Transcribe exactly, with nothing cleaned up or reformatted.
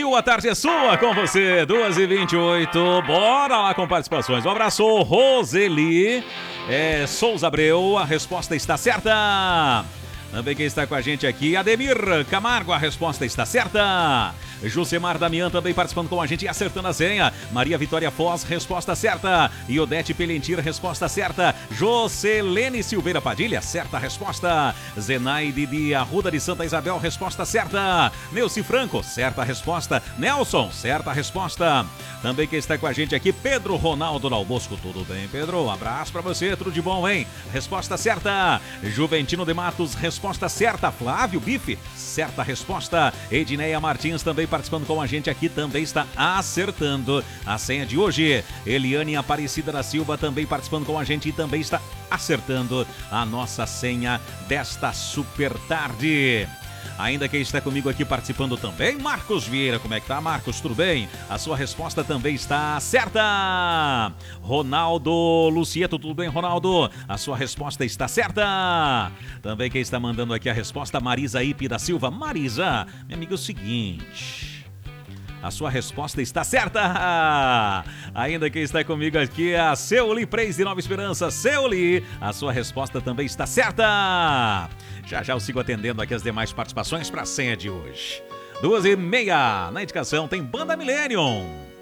Brasil, a tarde é sua com você, duas e vinte e oito. Bora lá com participações. Um abraço, Roseli é, Souza Abreu, a resposta está certa. Também quem está com a gente aqui, Ademir Camargo, a resposta está certa. Jusemar Damian também participando com a gente e acertando a senha. Maria Vitória Foz, resposta certa. E Odete Pelentir, resposta certa. Jocelene Silveira Padilha, certa resposta. Zenaide de Arruda de Santa Isabel, resposta certa. Neuci Franco, certa resposta. Nelson, certa resposta. Também quem está com a gente aqui, Pedro Ronaldo Dalbosco. Tudo bem, Pedro? Um abraço pra você, tudo de bom, hein? Resposta certa. Juventino de Matos, resposta certa. Flávio Bife, certa resposta. Edneia Martins também participando com a gente aqui, também está acertando a senha de hoje. Eliane Aparecida da Silva também participando com a gente e também está acertando a nossa senha desta super tarde. Ainda quem está comigo aqui participando também, Marcos Vieira. Como é que tá, Marcos? Tudo bem? A sua resposta também está certa. Ronaldo Lucieto, tudo bem, Ronaldo? A sua resposta está certa. Também quem está mandando aqui a resposta, Marisa Ipe da Silva. Marisa, minha amiga, é o seguinte... A sua resposta está certa! Ainda quem está comigo aqui é a Seuli Preis de Nova Esperança. Seuli, a sua resposta também está certa! Já já eu sigo atendendo aqui as demais participações para a senha de hoje. Duas e meia, na indicação tem Banda Millennium.